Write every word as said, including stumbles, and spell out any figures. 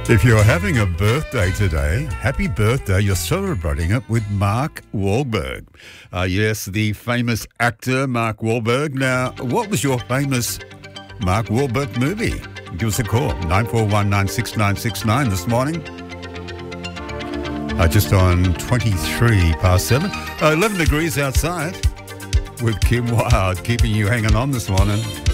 If you're having a birthday today, happy birthday. You're celebrating it with Mark Wahlberg. Uh, yes, the famous actor Mark Wahlberg. Now, what was your famous Mark Wahlberg movie? Give us a call, nine four one, nine six nine six nine this morning. Uh, just on twenty-three past seven. Uh, eleven degrees outside with Kim Wilde keeping you hanging on this morning.